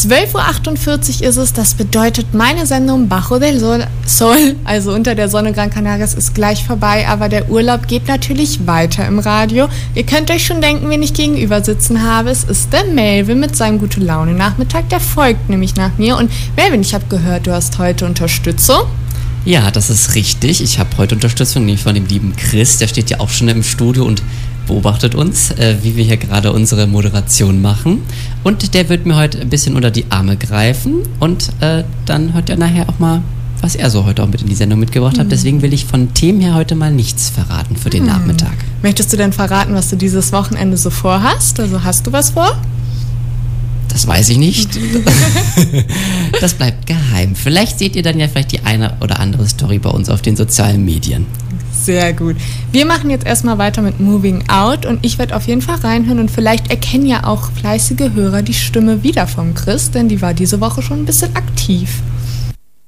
12.48 Uhr ist es, das bedeutet, meine Sendung Bajo del Sol, also unter der Sonne Gran Canarias, ist gleich vorbei, aber der Urlaub geht natürlich weiter im Radio. Ihr könnt euch schon denken, wen ich gegenüber sitzen habe. Es ist der Melvin mit seinem Gute-Laune-Nachmittag, der folgt nämlich nach mir. Und Melvin, ich habe gehört, du hast heute Unterstützung. Ja, das ist richtig. Ich habe heute Unterstützung von dem lieben Chris, der steht ja auch schon im Studio und beobachtet uns, wie wir hier gerade unsere Moderation machen. Und der wird mir heute ein bisschen unter die Arme greifen und dann hört ihr nachher auch mal, was er so heute auch mit in die Sendung mitgebracht hat. Deswegen will ich von Themen her heute mal nichts verraten für den Nachmittag. Möchtest du denn verraten, was du dieses Wochenende so vorhast? Also hast du was vor? Das weiß ich nicht. Das bleibt geheim. Vielleicht seht ihr dann ja die eine oder andere Story bei uns auf den sozialen Medien. Sehr gut. Wir machen jetzt erstmal weiter mit Moving Out und ich werde auf jeden Fall reinhören und vielleicht erkennen ja auch fleißige Hörer die Stimme wieder vom Chris, denn die war diese Woche schon ein bisschen aktiv.